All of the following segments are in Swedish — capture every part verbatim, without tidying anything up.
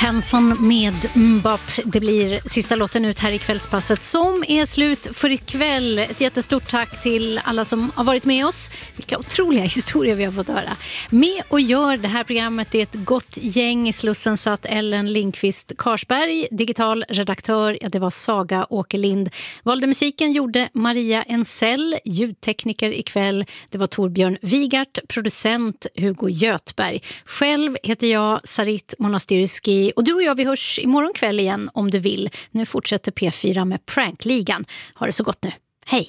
Hanson med Mbop. Det blir sista låten ut här i kvällspasset som är slut för ikväll. Ett jättestort tack till alla som har varit med oss. Vilka otroliga historier vi har fått höra. Med och gör det här programmet är ett gott gäng. I Slussen satt Ellen Lindqvist Karsberg, digital redaktör. Ja, det var Saga Åkerlind. Valde musiken gjorde Maria Ensell, ljudtekniker ikväll. Det var Torbjörn Vigart, producent Hugo Götberg. Själv heter jag Sarit Monastyrsky. Och du och jag, vi hörs imorgon kväll igen om du vill. Nu fortsätter P fyra med Prankligan. Ha det så gott nu. Hej!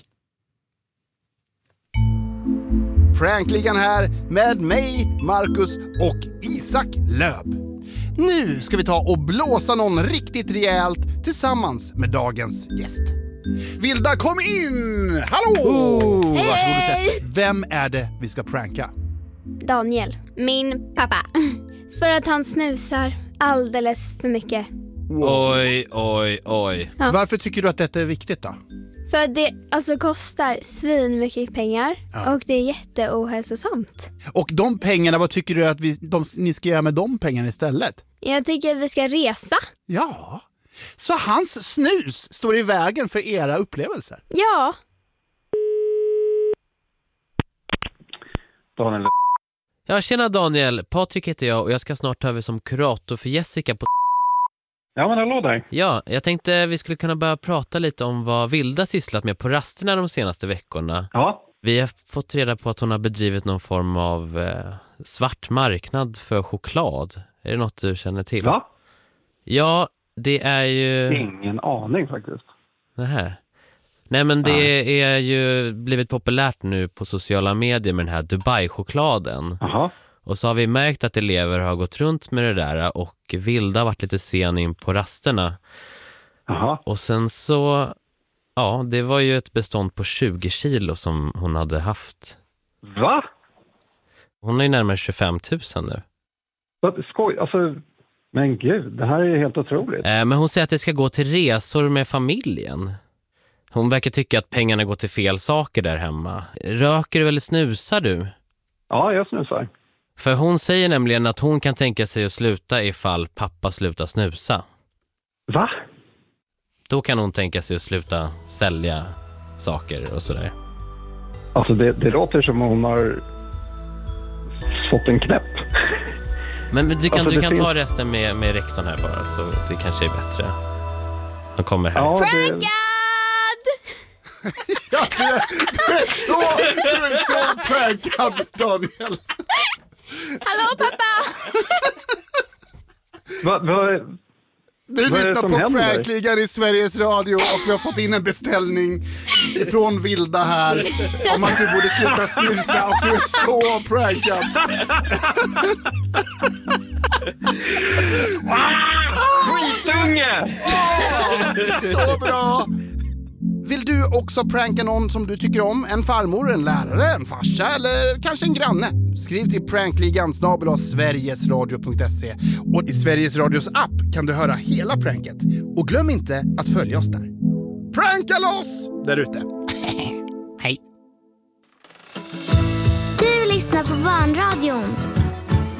Prankligan här med mig, Marcus och Isak Löb. Nu ska vi ta och blåsa någon riktigt rejält tillsammans med dagens gäst. Vilda, kom in! Hallå! Oh, hey! Varsågod och sätt. Vem är det vi ska pranka? Daniel, min pappa. För att han snusar alldeles för mycket. Wow. Oj, oj, oj. Ja. Varför tycker du att detta är viktigt då? För det alltså kostar svin mycket pengar, ja. Och det är jätteohälsosamt. Och de pengarna, vad tycker du att vi, de, ni ska göra med de pengarna istället? Jag tycker att vi ska resa. Ja, så hans snus står i vägen för era upplevelser? Ja. Daniel. Ja, tjena Daniel. Patrik heter jag och jag ska snart ta över som kurator för Jessica på... Ja, men hallå där. Ja, jag tänkte vi skulle kunna börja prata lite om vad Vilda sysslat med på rasterna de senaste veckorna. Ja. Vi har fått reda på att hon har bedrivit någon form av eh, svart marknad för choklad. Är det något du känner till? Va? Ja, det är ju... Ingen aning faktiskt. Nähä. Nej, men det Nej. är ju blivit populärt nu på sociala medier med den här Dubai-chokladen. Jaha. Och så har vi märkt att elever har gått runt med det där och Vilda har varit lite sen in på rasterna. Jaha. Och sen så, ja, det var ju ett bestånd på tjugo kilo som hon hade haft. Va? Hon är ju närmare tjugofem tusen nu. Vad skoj, alltså, men gud, det här är helt otroligt. Eh, men hon säger att det ska gå till resor med familjen. Hon verkar tycka att pengarna går till fel saker där hemma. Röker du eller snusar du? Ja, jag snusar. För hon säger nämligen att hon kan tänka sig att sluta ifall pappa slutar snusa. Va? Då kan hon tänka sig att sluta sälja saker och sådär. Alltså det, det låter som hon har fått en knäpp. Men, men du kan, alltså, du kan finns... ta resten med, med rektorn här bara, så det kanske är bättre. De kommer här. Ja, Prankad! det... Ja, du, är, du är så, du är så prankad, Daniel. Hallå pappa! Va, va, du vad lyssnar på händer? Prankligan i Sveriges Radio och vi har fått in en beställning ifrån Vilda här om att du borde sluta snusa och du är så prankad. Skitunge! Så bra! Vill du också pranka någon som du tycker om? En farmor, en lärare, en farsa eller kanske en granne? Skriv till prankligan snabel-a sverigesradio punkt se. Och i Sveriges Radios app kan du höra hela pranket. Och glöm inte att följa oss där. Pranka loss där ute. Hej! Du lyssnar på Barnradion.